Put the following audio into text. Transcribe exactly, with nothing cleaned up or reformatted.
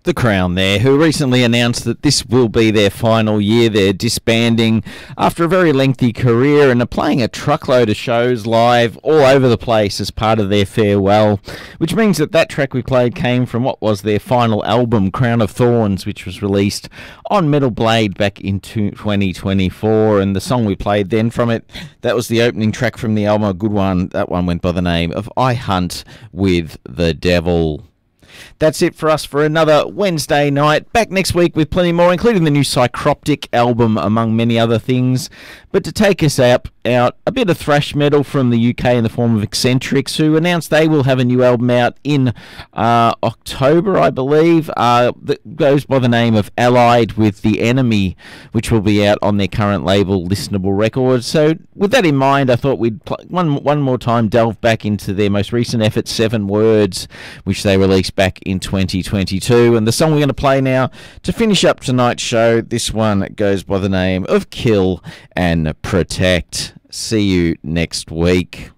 The Crown there, who recently announced that this will be their final year. They're disbanding after a very lengthy career and are playing a truckload of shows live all over the place as part of their farewell, which means that that track we played came from what was their final album, Crown of Thorns, which was released on Metal Blade back in twenty twenty-four, and the song we played then from it, that was the opening track from the album, a good one. That one went by the name of I Hunt with the Devil. That's it for us for another Wednesday night. Back next week with plenty more, including the new Psychroptic album, among many other things. But to take us out, out a bit of thrash metal from the U K in the form of Eccentrics, who announced they will have a new album out in uh, October, I believe, uh, that goes by the name of Allied with the Enemy, which will be out on their current label, Listenable Records. So with that in mind, I thought we'd pl- one, one more time delve back into their most recent effort, Seven Words, which they released back in twenty twenty-two. And the song we're going to play now to finish up tonight's show, this one goes by the name of Kill and Protect. See you next week.